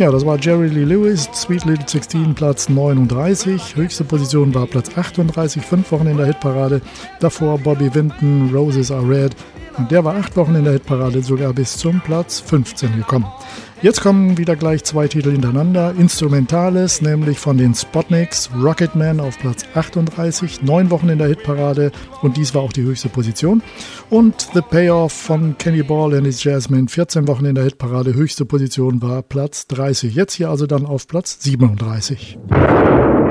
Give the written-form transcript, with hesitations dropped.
Ja, das war Jerry Lee Lewis, Sweet Little 16, Platz 39. Höchste Position war Platz 38, 5 Wochen in der Hitparade. Davor Bobby Vinton, Roses Are Red. Und der war 8 Wochen in der Hitparade, sogar bis zum Platz 15 gekommen. Jetzt kommen wieder gleich 2 Titel hintereinander. Instrumentales, nämlich von den Spotniks, Rocketman auf Platz 38, 9 Wochen in der Hitparade und dies war auch die höchste Position. Und The Payoff von Kenny Ball and his Jazzmen, 14 Wochen in der Hitparade, höchste Position war Platz 30. Jetzt hier also dann auf Platz 37.